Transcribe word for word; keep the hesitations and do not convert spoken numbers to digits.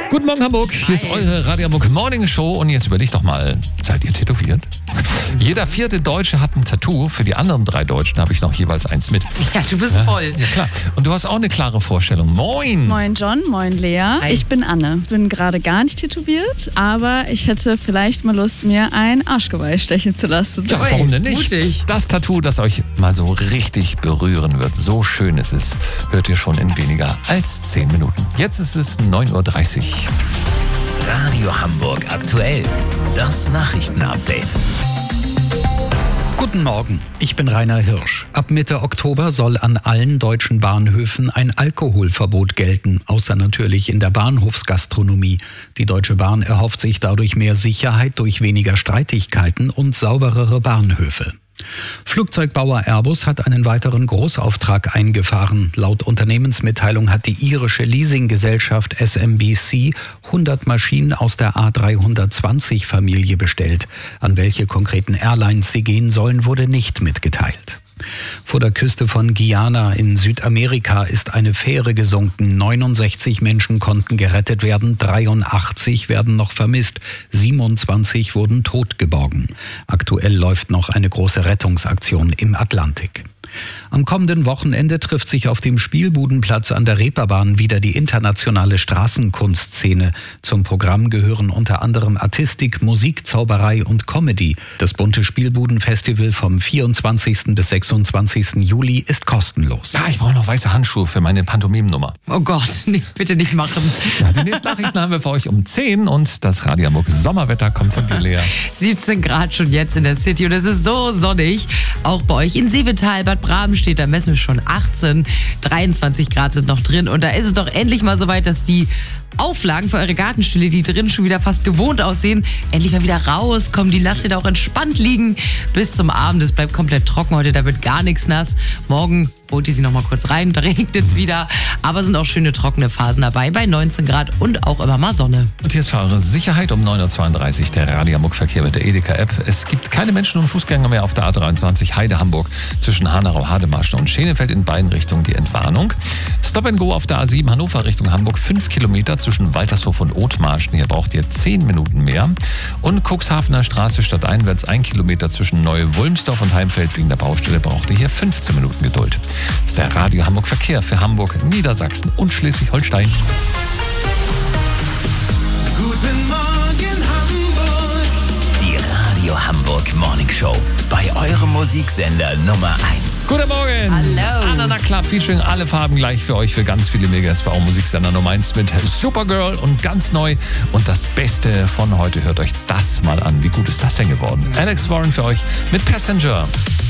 Guten Morgen Hamburg, hier ist eure Radio Hamburg Morning Show und jetzt überlegt doch mal, seid ihr tätowiert? Jeder vierte Deutsche hat ein Tattoo, für die anderen drei Deutschen habe ich noch jeweils eins mit. Ja, du bist ja, voll. Ja klar, und du hast auch eine klare Vorstellung. Moin! Moin John, moin Lea. Hi. Ich bin Anne. Ich bin gerade gar nicht tätowiert, aber ich hätte vielleicht mal Lust, mir ein Arschgeweih stechen zu lassen. Ja, warum denn nicht? Mutig. Das Tattoo, das euch mal so richtig berühren wird, so schön ist es, hört ihr schon in weniger als zehn Minuten. Jetzt ist es neun Uhr dreißig. Radio Hamburg aktuell. Das Nachrichtenupdate. Guten Morgen, ich bin Rainer Hirsch. Ab Mitte Oktober soll an allen deutschen Bahnhöfen ein Alkoholverbot gelten, außer natürlich in der Bahnhofsgastronomie. Die Deutsche Bahn erhofft sich dadurch mehr Sicherheit durch weniger Streitigkeiten und sauberere Bahnhöfe. Flugzeugbauer Airbus hat einen weiteren Großauftrag eingefahren. Laut Unternehmensmitteilung hat die irische Leasinggesellschaft S M B C hundert Maschinen aus der A dreihundertzwanzig-Familie bestellt. An welche konkreten Airlines sie gehen sollen, wurde nicht mitgeteilt. Vor der Küste von Guyana in Südamerika ist eine Fähre gesunken. neunundsechzig Menschen konnten gerettet werden, dreiundachtzig werden noch vermisst, siebenundzwanzig wurden tot geborgen. Aktuell läuft noch eine große Rettungsaktion im Atlantik. Am kommenden Wochenende trifft sich auf dem Spielbudenplatz an der Reeperbahn wieder die internationale Straßenkunstszene. Zum Programm gehören unter anderem Artistik, Musik, Zauberei und Comedy. Das bunte Spielbudenfestival vom vierundzwanzigsten bis sechsundzwanzigsten Juli ist kostenlos. Ja, ich brauche noch weiße Handschuhe für meine Pantomimennummer. Oh Gott, nee, bitte nicht machen. Ja, die nächsten Nachrichten haben wir für euch um zehn und das Radio Hamburg Sommerwetter kommt von dir, Lea. siebzehn Grad schon jetzt in der City und es ist so sonnig. Auch bei euch in Seevetal, Bad Bramstedt, da messen wir schon achtzehn, dreiundzwanzig Grad sind noch drin. Und da ist es doch endlich mal soweit, dass die Auflagen für eure Gartenstühle, die drin schon wieder fast gewohnt aussehen, endlich mal wieder rauskommen. Die lasst ihr da auch entspannt liegen bis zum Abend. Es bleibt komplett trocken heute, da wird gar nichts nass. Morgen holt ihr sie noch mal kurz rein, da regnet es wieder. Aber es sind auch schöne trockene Phasen dabei bei neunzehn Grad und auch immer mal Sonne. Und hier ist für eure Sicherheit um neun Uhr zweiunddreißig der Radio Hamburg Verkehr mit der Edeka-App. Es gibt keine Menschen und Fußgänger mehr auf der A dreiundzwanzig Heide Hamburg zwischen Hanau, Hademarschen und Schenefeld in beiden Richtungen die Entwarnung. Stop and Go auf der A sieben Hannover Richtung Hamburg, fünf Kilometer zwischen Waltershof und Othmarschen. Hier braucht ihr zehn Minuten mehr. Und Cuxhavener Straße stadteinwärts ein Kilometer zwischen Neue-Wulmsdorf und Heimfeld wegen der Baustelle braucht ihr hier fünfzehn Minuten Geduld. Das ist der Radio Hamburg Verkehr für Hamburg, Niedersachsen und Schleswig-Holstein. Guten Morgen Hamburg. Die Radio Hamburg Morning Show. Bei eurem Musiksender Nummer eins. Guten Morgen! Hallo. Anana Club featuring alle Farben gleich für euch für ganz viele Megahertz bei eurem Musiksender Nummer eins mit Supergirl und ganz neu. Und das Beste von heute, hört euch das mal an. Wie gut ist das denn geworden? Alex Warren für euch mit Passenger.